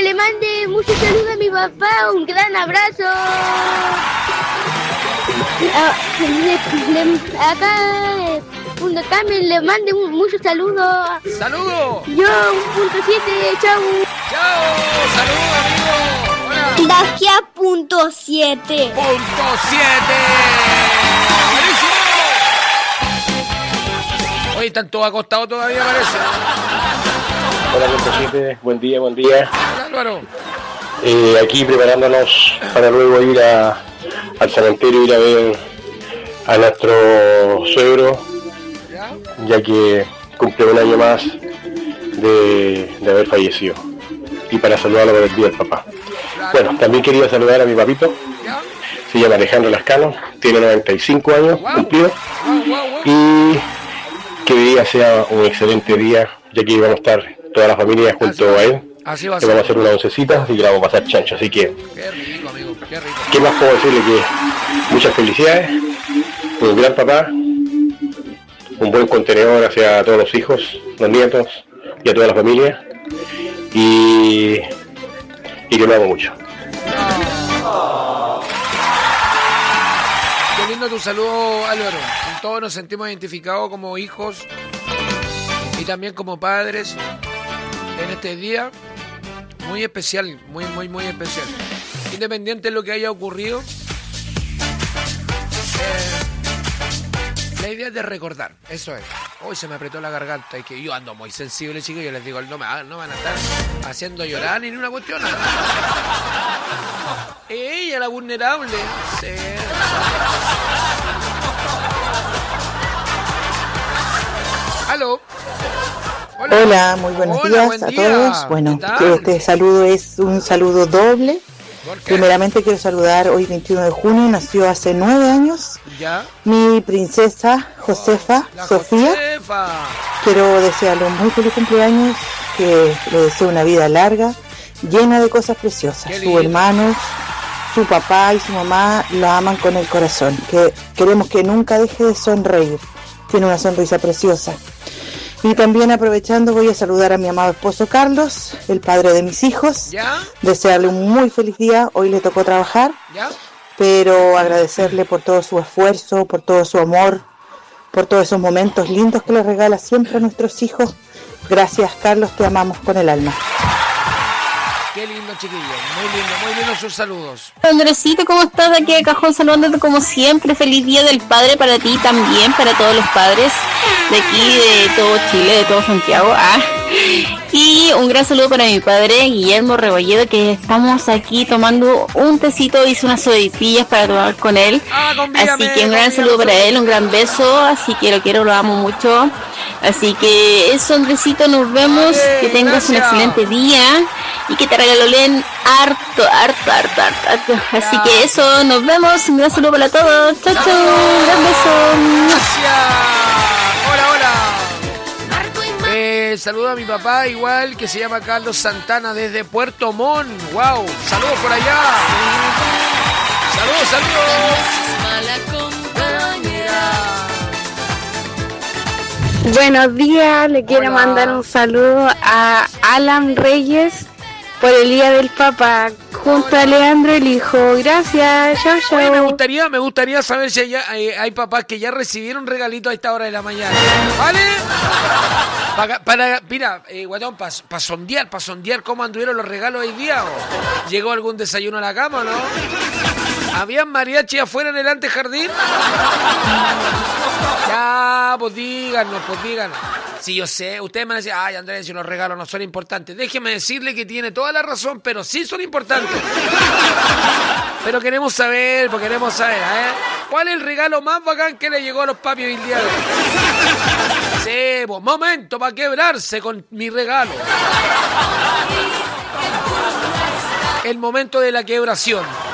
le mande muchos saludos a mi papá, un gran abrazo. Acá Carmen le mande muchos saludos. ¡Saludos! Yo, 1.7, chau. ¡Chao! ¡Saludos, amigo! ¡Hola! Dacia .7. ¡Punto 7! ¡Buenísimo! Oye, están todos acostados todavía, parece. Hola, punto 7. Buen día, buen día. Hola, Álvaro. Aquí preparándonos para luego ir al cementerio, ir a ver a nuestro suegro, ya que cumple un año más de haber fallecido, y para saludarlo por el día del papá. Bueno, también quería saludar a mi papito, se llama Alejandro Lascano, tiene 95 años cumplidos, y que hoy día sea un excelente día, ya que vamos a estar toda la familia junto a él. Así va a Le ser. vamos a hacer una oncecita y que la vamos a pasar chancho, así que Qué rico, amigo, qué rico. ¿qué más puedo decirle? Que muchas felicidades, un gran papá, un buen contenedor hacia todos los hijos, los nietos y a toda la familia, y que lo amo mucho. Qué lindo tu saludo, Álvaro. Con todos nos sentimos identificados como hijos y también como padres en este día muy especial, muy especial. Independiente de lo que haya ocurrido, la idea es de recordar, eso es. Hoy se me apretó la garganta y que yo ando muy sensible, chicos. Yo les digo, no van a estar haciendo llorar ni una cuestión. Ella, la vulnerable. Sí. ¿Aló? Hola, muy buenos días a todos. Bueno, este saludo es un saludo doble. Primeramente quiero saludar, hoy 21 de junio, nació hace 9 años ¿Ya? mi princesa Josefa Sofía. Josefa. Quiero desearle un muy feliz cumpleaños, que le deseo una vida larga, llena de cosas preciosas. Sus hermanos, su papá y su mamá la aman con el corazón. Que queremos que nunca deje de sonreír. Tiene una sonrisa preciosa. Y también aprovechando voy a saludar a mi amado esposo Carlos, el padre de mis hijos. ¿Ya? Desearle un muy feliz día. Hoy le tocó trabajar, ¿Ya? pero agradecerle por todo su esfuerzo, por todo su amor, por todos esos momentos lindos que le regala siempre a nuestros hijos. Gracias, Carlos, te amamos con el alma. Qué lindo, chiquillo. Muy lindo sus saludos. Andresito, ¿cómo estás? Aquí de Cajón saludándote como siempre. Feliz Día del Padre para ti también, para todos los padres de aquí, de todo Chile, de todo Santiago. Y un gran saludo para mi padre, Guillermo Rebolledo, que estamos aquí tomando un tecito, hice unas sopaipillas para tomar con él. Así que un gran saludo para él, un gran beso, así que lo quiero, lo amo mucho. Así que eso, Andresito, nos vemos, que tengas un excelente día y que te regalolen harto. Así que eso, nos vemos, un gran saludo para todos. Chao, chao, un gran beso. Gracias. Hola. Saludo a mi papá igual, que se llama Carlos Santana desde Puerto Montt. Wow, saludos por allá. Saludos. Buenos días, le quiero mandar un saludo a Alan Reyes por el Día del Papá, junto a Leandro el hijo. Gracias, chao. Oye, me gustaría saber si hay papás que ya recibieron regalito a esta hora de la mañana. ¿Vale? Mira, guatón, para sondear cómo anduvieron los regalos hoy día. ¿O llegó algún desayuno a la cama, no? ¿Habían mariachi afuera en el antejardín? Ya, pues díganos. Si yo sé, ustedes me decían, ay, Andrés, si los regalos no son importantes. Déjeme decirle que tiene toda la razón, pero sí son importantes. Pero queremos saber, ¿cuál es el regalo más bacán que le llegó a los papis hoy día? Sí, pues, momento para quebrarse con mi regalo. El momento de la quebración.